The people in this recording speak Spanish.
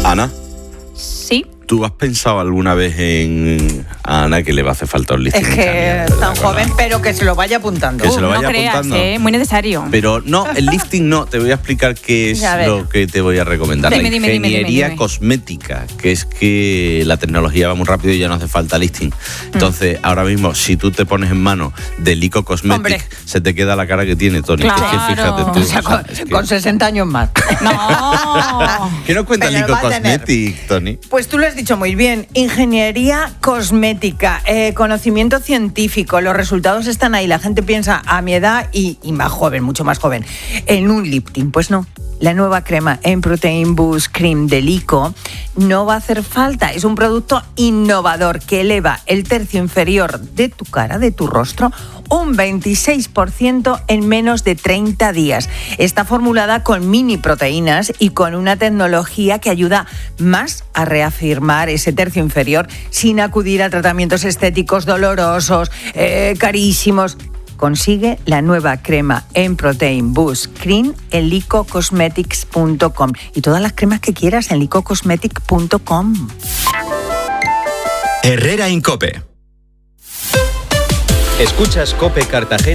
Ana. Sí. ¿Tú has pensado alguna vez a Ana que le va a hacer falta un lifting? Es que es tan joven, pero que se lo vaya apuntando. Que se lo vaya no creas, apuntando. muy necesario. Pero no, el lifting no. Te voy a explicar qué es lo que te voy a recomendar. Dime, la ingeniería dime. cosmética, que es que la tecnología va muy rápido y ya no hace falta lifting. Entonces, ahora mismo, si tú te pones en manos de Lico Cosmetic, se te queda la cara que tiene, Tony. Claro. Es que fíjate tú. O sea, con 60 años más. No. ¿Qué nos cuenta Pero Lico va a tener. Cosmetic, Tony? Pues tú lo has dicho muy bien. Ingeniería cosmética, conocimiento científico, los resultados están ahí. La gente piensa a mi edad y más joven, mucho más joven, en un lifting. Pues no. La nueva crema M-Protein Boost Cream de Lico no va a hacer falta. Es un producto innovador que eleva el tercio inferior de tu cara, de tu rostro, un 26% en menos de 30 días. Está formulada con mini proteínas y con una tecnología que ayuda más a reafirmar ese tercio inferior sin acudir a tratamientos estéticos dolorosos, carísimos. Consigue la nueva crema M-Protein Boost Cream en licocosmetics.com y todas las cremas que quieras en licocosmetics.com. Herrera Incope. Escuchas Cope Cartagena.